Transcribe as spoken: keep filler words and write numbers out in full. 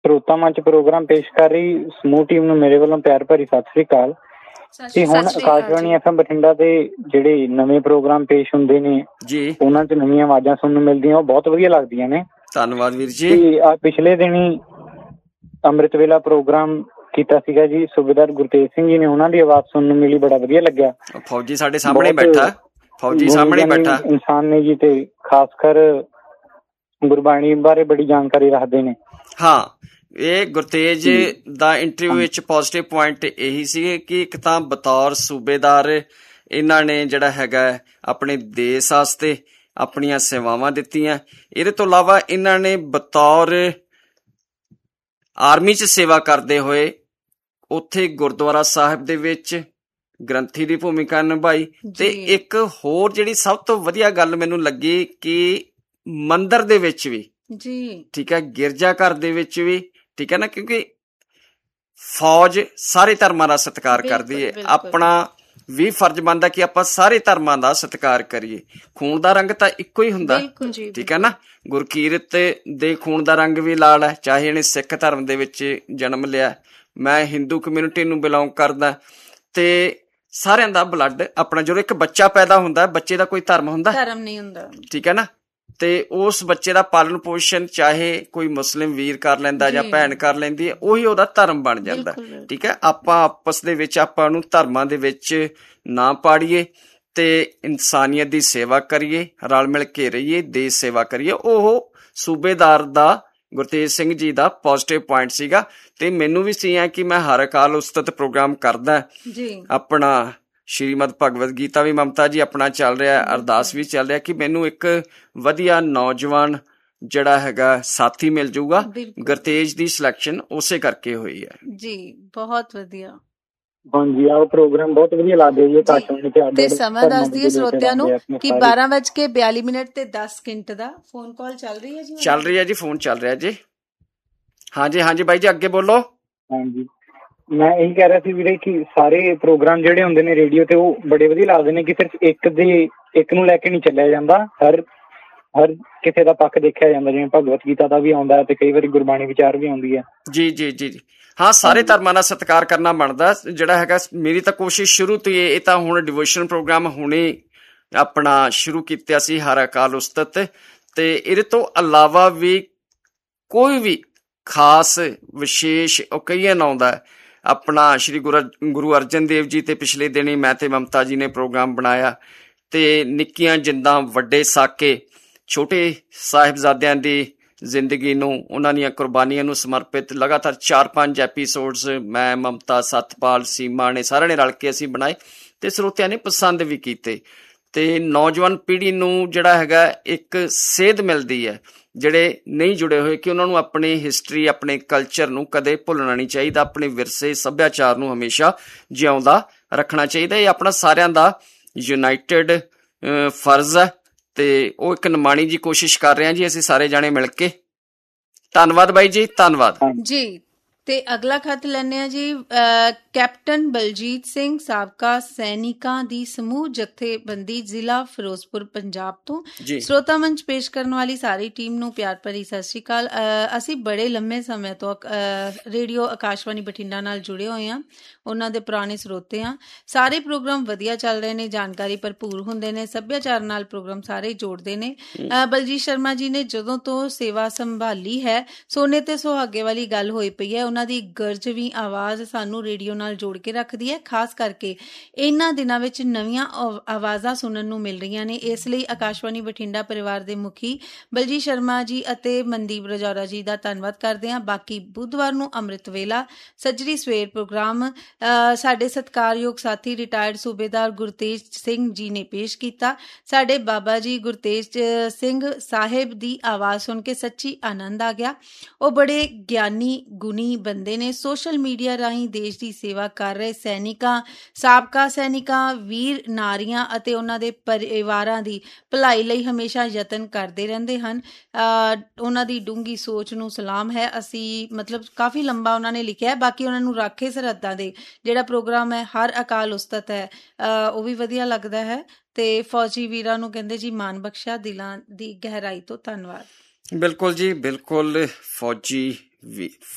ਸਰੋਤਾ ਮੰਚ ਪ੍ਰੋਗਰਾਮ ਪੇਸ਼ ਕਰ ਰਹੀ ਸਮੂਹ ਟੀਮ ਨੂੰ ਮੇਰੇ ਵੱਲੋਂ ਪਿਆਰ ਭਰੀ ਸਤਿ ਸ੍ਰੀ ਅਕਾਲ। ਤੇ ਹੁਣ ਆਕਾਸ਼ਵਾਣੀ ਐਫ ਐਮ ਬਠਿੰਡਾ ਦੇ ਜਿਹੜੇ ਨਵੇਂ ਪ੍ਰੋਗਰਾਮ ਪੇਸ਼ ਹੁੰਦੇ ਨੇ ਜੀ, ਉਹਨਾਂ 'ਚ ਨਵੀਆਂ ਆਵਾਜ਼ਾਂ ਸੁਣਨ ਨੂੰ ਮਿਲਦੀਆਂ, ਉਹ ਬਹੁਤ ਵਧੀਆ ਲੱਗਦੀਆਂ ਨੇ। ਧੰਨਵਾਦ ਵੀਰ ਜੀ। ਤੇ ਆ ਪਿਛਲੇ ਦਿਨੀ ਅੰਮ੍ਰਿਤ ਵੇਲਾ ਪ੍ਰੋਗਰਾਮ ਕੀਤਾ ਸੀਗਾ ਜੀ, ਸੂਬੇਦਾਰ ਗੁਰਤੇਜ ਸਿੰਘ ਜੀ ਨੇ, ਉਹਨਾਂ ਦੀ ਆਵਾਜ਼ ਸੁਣਨ ਨੂੰ ਮਿਲੀ, ਬੜਾ ਵਧੀਆ ਲੱਗਿਆ। ਫੌਜੀ ਸਾਡੇ ਸਾਹਮਣੇ ਬੈਠਾ, ਫੌਜੀ ਸਾਹਮਣੇ ਬੈਠਾ ਇਨਸਾਨ ਨੇ ਜੀ, ਤੇ ਖਾਸ ਕਰ ਗੁਰਬਾਣੀ ਬਾਰੇ ਬੜੀ ਜਾਣਕਾਰੀ ਰੱਖਦੇ ਨੇ। ਹਾਂ, ਇਹ ਗੁਰਤੇਜ ਦਾ ਇੰਟਰਵਿਊ ਵਿੱਚ ਪੋਜ਼ਿਟਿਵ ਪੁਆਇੰਟ ਇਹੀ ਸੀ ਕਿ ਇੱਕ ਤਾਂ ਬਤੌਰ ਸੂਬੇਦਾਰ ਇਹਨਾਂ ਨੇ ਜਿਹੜਾ ਹੈਗਾ ਆਪਣੇ ਦੇਸ਼ ਵਾਸਤੇ ਆਪਣੀਆਂ ਸੇਵਾਵਾਂ ਦਿੱਤੀਆਂ। ਇਹਦੇ ਤੋਂ ਇਲਾਵਾ ਇਹਨਾਂ ਨੇ ਬਤੌਰ ਆਰਮੀ 'ਚ ਸੇਵਾ ਕਰਦੇ ਹੋਏ ਉੱਥੇ ਗੁਰਦੁਆਰਾ ਸਾਹਿਬ ਦੇ ਵਿੱਚ ਗ੍ਰੰਥੀ ਦੀ ਭੂਮਿਕਾ ਨਿਭਾਈ। ਤੇ ਇੱਕ ਹੋਰ ਜਿਹੜੀ ਸਭ ਤੋਂ ਵਧੀਆ ਗੱਲ ਮੈਨੂੰ ਲੱਗੀ ਕਿ ਮੰਦਿਰ ਦੇ ਵਿੱਚ ਵੀ ਜੀ, ਠੀਕ ਹੈ, ਗਿਰਜਾ ਘਰ ਦੇ ਵਿੱਚ ਵੀ, ਠੀਕ ਹੈ ਨਾ, ਕਿਉਂਕਿ ਫੌਜ ਸਾਰੇ ਧਰਮਾਂ ਦਾ ਸਤਿਕਾਰ ਕਰਦੀ ਹੈ। ਆਪਣਾ ਵੀ ਫਰਜ਼ ਬਣਦਾ ਕਿ ਆਪਾਂ ਸਾਰੇ ਧਰਮਾਂ ਦਾ ਸਤਿਕਾਰ ਕਰੀਏ। ਖੂਨ ਦਾ ਰੰਗ ਤਾਂ ਇੱਕੋ ਹੀ ਹੁੰਦਾ, ਠੀਕ ਹੈ ਨਾ। ਗੁਰਕੀਰਤ ਦੇ ਖੂਨ ਦਾ ਰੰਗ ਵੀ ਲਾਲ ਹੈ, ਚਾਹੇ ਇਹਨੇ ਸਿੱਖ ਧਰਮ ਦੇ ਵਿੱਚ ਜਨਮ ਲਿਆ, ਮੈਂ ਹਿੰਦੂ ਕਮਿਊਨਿਟੀ ਨੂੰ ਬਿਲੋਂਗ ਕਰਦਾ, ਤੇ ਸਾਰਿਆਂ ਦਾ ਬਲੱਡ ਆਪਣਾ। ਜਦੋਂ ਇੱਕ ਬੱਚਾ ਪੈਦਾ ਹੁੰਦਾ, ਬੱਚੇ ਦਾ ਕੋਈ ਧਰਮ ਹੁੰਦਾ? ਧਰਮ ਨਹੀਂ ਹੁੰਦਾ, ਠੀਕ ਹੈ ਨਾ। ਤੇ ਉਸ ਬੱਚੇ ਦਾ ਪਾਲਣ ਪੋਸ਼ਣ ਚਾਹੇ ਕੋਈ ਮੁਸਲਿਮ ਵੀਰ ਕਰ ਲੈਂਦਾ ਜਾਂ ਭੈਣ ਕਰ ਲੈਂਦੀ ਹੈ, ਉਹੀ ਉਹਦਾ ਧਰਮ ਬਣ ਜਾਂਦਾ, ਠੀਕ ਹੈ। ਆਪਾਂ ਆਪਸ ਦੇ ਵਿੱਚ ਆਪਾਂ ਨੂੰ ਧਰਮਾਂ ਦੇ ਵਿੱਚ ਨਾ ਪਾੜੀਏ ਤੇ ਇਨਸਾਨੀਅਤ ਦੀ ਸੇਵਾ ਕਰੀਏ, ਰਲ ਮਿਲ ਕੇ ਰਹੀਏ, ਦੇਸ਼ ਸੇਵਾ ਕਰੀਏ। ਉਹ ਸੂਬੇਦਾਰ ਦਾ ਗੁਰਤੇਜ ਸਿੰਘ ਜੀ ਦਾ ਪੋਜ਼ਿਟਿਵ ਪੁਆਇੰਟ ਸੀਗਾ। ਤੇ ਮੈਨੂੰ ਵੀ ਸੀ ਕਿ ਮੈਂ ਹਰ ਅਕਾਲ ਉਸਤਤ ਪ੍ਰੋਗਰਾਮ ਕਰਦਾ ਆਪਣਾ, ਸ਼੍ਰੀਮਦ ਭਗਵਦ ਗੀਤਾ ਵੀ ਮਮਤਾ ਜੀ ਆਪਣਾ ਚੱਲ ਰਿਹਾ, ਅਰਦਾਸ ਵੀ ਚੱਲ ਰਿਹਾ, ਕਿ ਮੈਨੂੰ ਇੱਕ ਵਧੀਆ ਨੌਜਵਾਨ ਜਿਹੜਾ ਹੈਗਾ ਸਾਥੀ ਮਿਲ ਜਾਊਗਾ। ਗੁਰਤੇਜ ਦੀ ਸਿਲੈਕਸ਼ਨ ਉਸੇ ਕਰਕੇ ਹੋਈ ਹੈ ਜੀ। ਬਹੁਤ ਵਧੀਆ। ਹਾਂਜੀ, ਆਹ ਪ੍ਰੋਗਰਾਮ ਬਹੁਤ ਵਧੀਆ ਲੱਗਦਾ ਜੀ। ਤੇ ਸਮਾਂ ਦੱਸ ਦਈਏ ਸਰੋਤਿਆਂ ਨੂੰ ਕਿ ਬਾਰਾਂ ਵੱਜ ਕੇ ਬਿਆਲੀ ਮਿੰਟ ਤੇ ਦਸ ਸਕਿੰਟ ਦਾ ਫੋਨ ਕਾਲ ਚੱਲ ਰਹੀ ਹੈ ਜੀ। ਚੱਲ ਰਹੀ ਹੈ ਜੀ, ਫੋਨ ਚੱਲ ਰਿਹਾ ਜੀ। ਹਾਂਜੀ ਹਾਂਜੀ ਬਾਈ ਜੀ, ਅੱਗੇ ਬੋਲੋ। ਹਾਂਜੀ, ਮੈਂ ਇਹੀ ਕਹਿ ਰਿਹਾ ਸੀ ਵੀਰੇ ਕਿ ਸਾਰੇ ਪ੍ਰੋਗਰਾਮ ਜਿਹੜੇ ਹੁੰਦੇ ਨੇ ਰੇਡੀਓ ਤੇ, ਉਹ ਬੜੇ ਵਧੀਆ ਲੱਗਦੇ ਨੇ ਕਿ ਸਿਰਫ ਇੱਕ ਦੇ ਇੱਕ ਨੂੰ ਲੈ ਕੇ ਨਹੀਂ ਚੱਲਿਆ ਜਾਂਦਾ, ਹਰ ਹਰ ਕਿਸੇ ਦਾ ਪੱਖ ਦੇਖਿਆ ਜਾਂਦਾ। ਜਿਵੇਂ ਭਗਵਤ ਗੀਤਾ ਦਾ ਵੀ ਆਉਂਦਾ ਤੇ ਕਈ ਵਾਰੀ ਗੁਰਬਾਣੀ ਵਿਚਾਰ ਵੀ ਆਉਂਦੀ ਹੈ। ਜੀ ਜੀ ਜੀ ਜੀ ਹਾਂ, ਸਾਰੇ ਧਰਮਾਂ ਦਾ ਸਤਿਕਾਰ ਕਰਨਾ ਬਣਦਾ ਜਿਹੜਾ ਹੈਗਾ। ਮੇਰੀ ਤਾਂ ਕੋਸ਼ਿਸ਼ ਸ਼ੁਰੂ ਤੋਂ ਹੀ, ਇਹ ਤਾਂ ਹੁਣ ਡਿਵੋਸ਼ਨ ਪ੍ਰੋਗਰਾਮ ਹੁਣੇ ਆਪਣਾ ਸ਼ੁਰੂ ਕੀਤਾ ਸੀ, ਹਰ ਅਕਾਲ ਉਸਤਤ, ਤੇ ਇਹਦੇ ਤੋਂ ਇਲਾਵਾ ਵੀ ਕੋਈ ਵੀ ਖਾਸ ਵਿਸ਼ੇਸ਼ ਓਕੇਜ਼ਨ ਆਉਂਦਾ ਆਪਣਾ। ਸ਼੍ਰੀ ਗੁਰੂ ਗੁਰੂ ਅਰਜਨ ਦੇਵ ਜੀ ਤੇ ਪਿਛਲੇ ਦਿਨੀ ਮੈਂ ਤੇ ਮਮਤਾ ਜੀ ਨੇ ਪ੍ਰੋਗਰਾਮ ਬਣਾਇਆ, ਤੇ ਨਿੱਕੀਆਂ ਜਿੰਦਾਂ ਵੱਡੇ ਸਾਕੇ, ਛੋਟੇ ਸਾਹਿਬਜ਼ਾਦਿਆਂ ਦੀ ਜ਼ਿੰਦਗੀ ਨੂੰ, ਉਹਨਾਂ ਦੀਆਂ ਕੁਰਬਾਨੀਆਂ ਨੂੰ ਸਮਰਪਿਤ ਲਗਾਤਾਰ ਚਾਰ ਪੰਜ ਐਪੀਸੋਡਸ ਮੈਂ, ਮਮਤਾ, ਸਤਪਾਲ, ਸੀਮਾ ਨੇ, ਸਾਰਿਆਂ ਨੇ ਰਲ ਕੇ ਅਸੀਂ ਬਣਾਏ, ਤੇ ਸਰੋਤਿਆਂ ਨੇ ਪਸੰਦ ਵੀ ਕੀਤੇ। ਤੇ ਨੌਜਵਾਨ ਪੀੜ੍ਹੀ ਨੂੰ ਜਿਹੜਾ ਹੈਗਾ ਇੱਕ ਸੇਧ ਮਿਲਦੀ ਹੈ, ਜਿਹੜੇ ਨਹੀਂ ਜੁੜੇ ਹੋਏ, ਕਿ ਉਹਨਾਂ ਨੂੰ ਆਪਣੀ ਹਿਸਟਰੀ, ਆਪਣੇ ਕਲਚਰ ਨੂੰ ਕਦੇ ਭੁੱਲਣਾ ਨਹੀਂ ਚਾਹੀਦਾ, ਆਪਣੇ ਵਿਰਸੇ ਸੱਭਿਆਚਾਰ ਨੂੰ ਹਮੇਸ਼ਾ ਜਿਉਂਦਾ ਰੱਖਣਾ ਚਾਹੀਦਾ। ਇਹ ਆਪਣਾ ਸਾਰਿਆਂ ਦਾ ਯੂਨਾਈਟਿਡ ਫਰਜ਼ ਹੈ, ਤੇ ਉਹ ਇੱਕ ਨਿਮਾਣੀ ਜੀ ਕੋਸ਼ਿਸ਼ ਕਰ ਰਹੇ ਹਾਂ ਜੀ ਅਸੀਂ ਸਾਰੇ ਜਾਣੇ ਮਿਲ ਕੇ। ਧੰਨਵਾਦ ਬਾਈ ਜੀ, ਧੰਨਵਾਦ ਜੀ। ਤੇ ਅਗਲਾ ਖਤ ਲੈਣੇ ਆ ਜੀ, ਕੈਪਟਨ ਬਲਜੀਤ ਸਿੰਘ, ਸਾਬਕਾ ਸੈਨਿਕਾਂ ਦੀ ਸਮੂਹ ਜਥੇਬੰਦੀ, ਜ਼ਿਲ੍ਹਾ ਫਿਰੋਜ਼ਪੁਰ, ਪੰਜਾਬ ਤੋਂ। ਸਰੋਤਾ ਮੰਚ ਪੇਸ਼ ਕਰਨ ਵਾਲੀ ਸਾਰੀ ਟੀਮ ਨੂੰ ਪਿਆਰ ਭਰੀ ਸਤਿ ਸ਼੍ਰੀ ਅਕਾਲ। ਅਸੀਂ ਬੜੇ ਲੰਮੇ ਸਮੇਂ ਤੋਂ ਰੇਡੀਓ ਆਕਾਸ਼ਵਾਣੀ ਬਠਿੰਡਾ ਨਾਲ ਜੁੜੇ ਹੋਏ ਹਾਂ, ਉਹਨਾਂ ਦੇ ਪੁਰਾਣੇ ਸਰੋਤੇ ਹਾਂ। ਸਾਰੇ ਪ੍ਰੋਗਰਾਮ ਵਧੀਆ ਚੱਲ ਰਹੇ ਨੇ, ਜਾਣਕਾਰੀ ਭਰਪੂਰ ਹੁੰਦੇ ਨੇ, ਸੱਭਿਆਚਾਰ ਨਾਲ ਪ੍ਰੋਗਰਾਮ ਸਾਰੇ ਜੋੜਦੇ ਨੇ। ਬਲਜੀਤ ਸ਼ਰਮਾ ਜੀ ਨੇ ਜਦੋਂ ਤੋਂ ਸੇਵਾ ਸੰਭਾਲੀ ਹੈ, ਸੋਨੇ ਤੇ ਸੁਹਾਗੇ ਵਾਲੀ ਗੱਲ ਹੋਈ ਪਈ ਹੈ। ਉਹਨਾਂ ਦੀ ਗਰਜਵੀਂ ਆਵਾਜ਼ ਸਾਨੂੰ ਰੇਡੀਓ ਨਾਲ ਜੋੜ ਕੇ ਰੱਖਦੀ ਹੈ। ਖਾਸ ਕਰਕੇ ਇਹਨਾਂ ਦਿਨਾਂ ਵਿੱਚ ਨਵੀਆਂ ਆਵਾਜ਼ਾਂ ਸੁਣਨ ਨੂੰ ਮਿਲ ਰਹੀਆਂ ਨੇ, ਇਸ ਲਈ ਆਕਾਸ਼ਵਾਣੀ ਬਠਿੰਡਾ ਪਰਿਵਾਰ ਦੇ ਮੁਖੀ ਬਲਜੀਤ ਸ਼ਰਮਾ ਜੀ ਅਤੇ ਮਨਦੀਪ ਰਜੌਰਾ ਜੀ ਦਾ ਧੰਨਵਾਦ ਕਰਦੇ ਹਾਂ। ਬਾਕੀ ਬੁੱਧਵਾਰ ਨੂੰ ਅੰਮ੍ਰਿਤ ਵੇਲਾ ਸੱਜਰੀ ਸਵੇਰ ਪ੍ਰੋਗਰਾਮ ਸਾਡੇ ਸਤਿਕਾਰਯੋਗ ਸਾਥੀ ਰਿਟਾਇਰਡ ਸੂਬੇਦਾਰ ਗੁਰਤੇਜ ਸਿੰਘ ਜੀ ਨੇ ਪੇਸ਼ ਕੀਤਾ। ਸਾਡੇ ਬਾਬਾ ਜੀ ਗੁਰਤੇਜ ਸਿੰਘ ਸਾਹਿਬ ਦੀ ਆਵਾਜ਼ ਸੁਣ ਕੇ ਸੱਚੀ ਆਨੰਦ ਆ ਗਿਆ। ਉਹ ਬੜੇ ਗਿਆਨੀ ਗੁਣੀ ਬੰਦੇ ਨੇ। ਸੋਸ਼ਲ ਮੀਡੀਆ ਰਾਹੀਂ ਦੇਸ਼ ਦੀ ਸੇਵਾ ਕਰ ਰਹੇ ਸੈਨਿਕਾਂ, ਸਾਬਕਾ ਸੈਨਿਕਾਂ, ਵੀਰ ਨਾਰੀਆਂ ਅਤੇ ਉਹਨਾਂ ਦੇ ਪਰਿਵਾਰਾਂ ਦੀ ਭਲਾਈ ਲਈ ਹਮੇਸ਼ਾ ਯਤਨ ਕਰਦੇ ਰਹਿੰਦੇ ਹਨ। ਉਹਨਾਂ ਦੀ ਡੂੰਘੀ ਸੋਚ ਨੂੰ ਸਲਾਮ ਹੈ। ਅਸੀਂ ਮਤਲਬ ਕਾਫੀ ਲੰਬਾ ਉਹਨਾਂ ਨੇ ਲਿਖਿਆ। ਬਾਕੀ ਉਹਨਾਂ ਨੂੰ ਰਾਖੇ ਸਰਹੱਦਾਂ ਦੇ ਜਿਹੜਾ ਪ੍ਰੋਗਰਾਮ ਹੈ ਹਰ ਅਕਾਲ ਉਸਤਤ ਹੈ, ਉਹ ਵੀ ਵਧੀਆ ਲੱਗਦਾ ਹੈ। ਤੇ ਫੌਜੀ ਵੀਰਾਂ ਨੂੰ ਕਹਿੰਦੇ ਜੀ ਮਾਨ ਬਖਸ਼ਾ, ਦਿਲਾਂ ਦੀ ਗਹਿਰਾਈ ਤੋਂ ਧੰਨਵਾਦ। ਬਿਲਕੁਲ ਜੀ, ਬਿਲਕੁਲ। ਫੌਜੀ ਵੀ